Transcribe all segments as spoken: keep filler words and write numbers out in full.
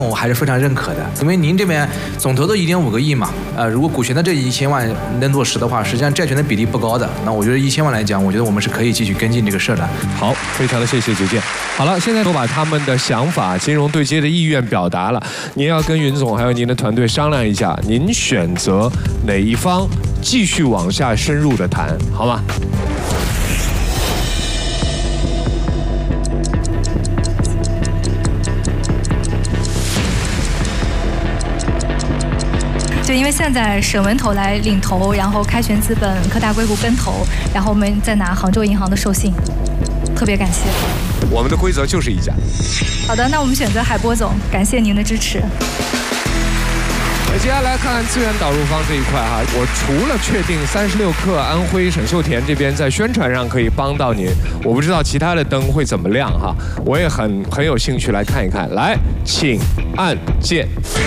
我还是非常认可的，因为您这边总投的一点五个亿嘛，呃，如果股权的这一千万能落实的话，实际上债权的比例不高的，那我觉得一千万来讲，我觉得我们是可以继续跟进这个事的。 好，非常的谢谢九剑。好了，现在都把他们的想法、金融对接的意愿表达了，您要跟云总还有您的团队商量一下，您选择哪一方继续往下深入的谈，好吗？ 就因为现在沈文投来领投，然后开旋资本、科大硅谷跟投，然后我们再拿杭州银行的授信，特别感谢。 我们的规则就是一家。 好的，那我们选择海波总，感谢您的支持。 那接下来看看资源导入方这一块哈，我除了确定三十六氪、安徽沈秀田这边在宣传上可以帮到您，我不知道其他的灯会怎么亮哈，我也很很有兴趣来看一看。来，请按键。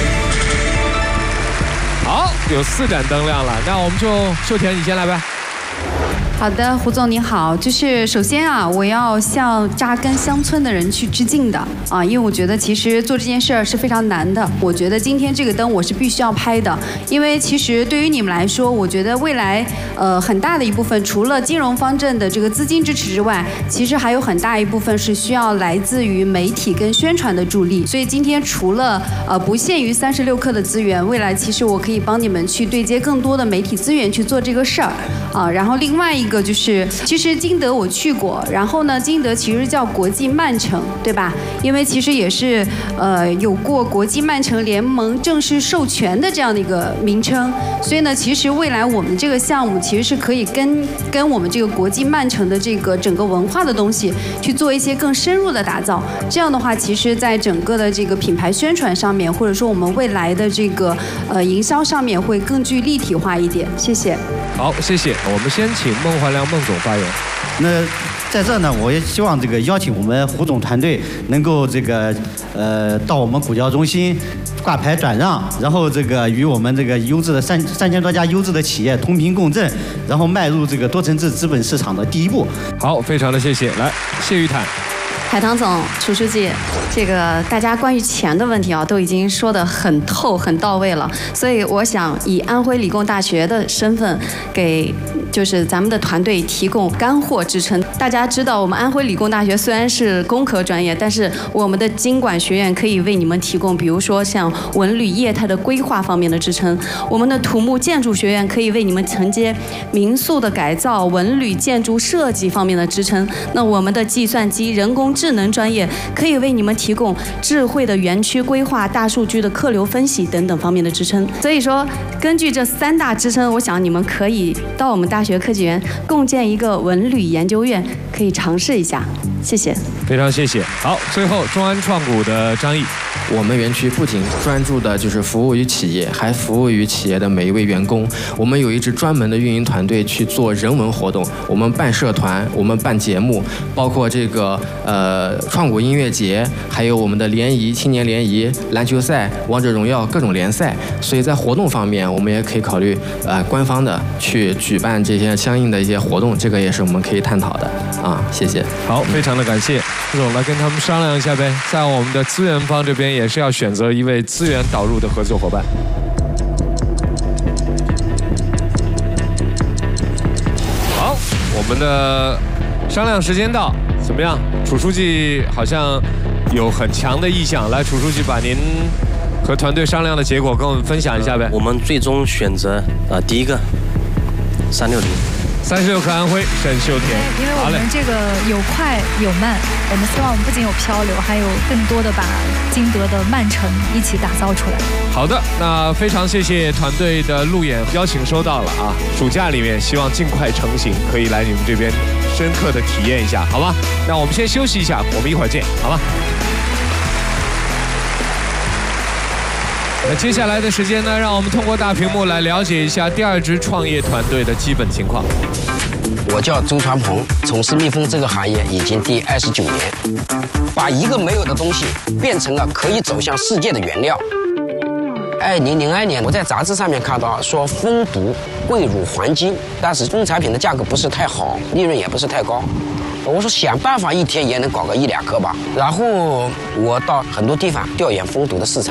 好，有四盏灯亮了，那我们就秀田，你先来呗。 好的，胡总你好，就是首先啊，我要向扎根乡村的人去致敬的啊，因为我觉得其实做这件事儿是非常难的。我觉得今天这个灯我是必须要拍的，因为其实对于你们来说，我觉得未来呃很大的一部分，除了金融方阵的这个资金支持之外，其实还有很大一部分是需要来自于媒体跟宣传的助力。所以今天除了呃不限于三十六氪的资源，未来其实我可以帮你们去对接更多的媒体资源去做这个事儿啊。然后另外一个。一个就是，其实金德我去过，然后呢，金德其实叫国际慢城，对吧？因为其实也是呃有过国际慢城联盟正式授权的这样的一个名称，所以呢，其实未来我们这个项目其实是可以跟跟我们这个国际慢城的这个整个文化的东西去做一些更深入的打造。这样的话，其实在整个的这个品牌宣传上面，或者说我们未来的这个呃营销上面会更具立体化一点。谢谢。 好，谢谢。我们先请孟怀良孟总发言。 那在这呢，我也希望这个邀请我们胡总团队能够这个呃到我们股交中心挂牌转让，然后这个与我们这个优质的三三千多家优质的企业同频共振，然后迈入这个多层次资本市场的第一步。 好，非常的谢谢。来，谢玉坦。 海棠总、楚书记，这个大家关于钱的问题啊，都已经说得很透、很到位了。所以我想以安徽理工大学的身份，给就是咱们的团队提供干货支撑。大家知道，我们安徽理工大学虽然是工科专业，但是我们的经管学院可以为你们提供，比如说像文旅业态的规划方面的支撑；我们的土木建筑学院可以为你们承接民宿的改造、文旅建筑设计方面的支撑。那我们的计算机、人工智能专业可以为你们提供智慧的园区规划、大数据的客流分析等等方面的支撑。所以说，根据这三大支撑，我想你们可以到我们大学科技园共建一个文旅研究院，可以尝试一下。谢谢。 非常谢谢。好，最后中安创股的张毅。 我们园区不仅专注的就是服务于企业，还服务于企业的每一位员工。我们有一支专门的运营团队去做人文活动，我们办社团，我们办节目，包括这个呃创股音乐节，还有我们的联谊、青年联谊、篮球赛、王者荣耀各种联赛。所以在活动方面，我们也可以考虑呃官方的去举办这些相应的一些活动，这个也是我们可以探讨的啊。谢谢。 好，非常的感谢。副总来跟他们商量一下呗，在我们的资源方这边也是要选择一位资源导入的合作伙伴。好，我们的商量时间到，怎么样？楚书记好像有很强的意向，来，楚书记把您和团队商量的结果跟我们分享一下呗。 呃、我们最终选择呃第一个三六零。 三十六氪安徽沈秀田， 因为我们这个有快有慢，我们希望我们不仅有漂流，还有更多的把金德的慢城一起打造出来。 好的，那非常谢谢团队的路演，邀请收到了啊，暑假里面希望尽快成型，可以来你们这边深刻的体验一下，好吗？那我们先休息一下，我们一会儿见，好吗？那接下来的时间呢，让我们通过大屏幕来了解一下第二支创业团队的基本情况。 我叫周传鹏，从事蜜蜂这个行业已经第二十九年，把一个没有的东西变成了可以走向世界的原料。二零零二年，我在杂志上面看到说蜂毒贵如黄金，但是蜂产品的价格不是太好，利润也不是太高。我说想办法一天也能搞个一两颗吧。然后我到很多地方调研蜂毒的市场。